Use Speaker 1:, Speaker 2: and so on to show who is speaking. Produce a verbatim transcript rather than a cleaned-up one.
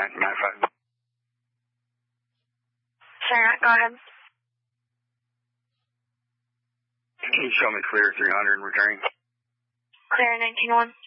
Speaker 1: nineteen ninety-five.
Speaker 2: Sarah, go ahead.
Speaker 1: Can you show me clear three hundred and returning?
Speaker 2: Clear nineteen one.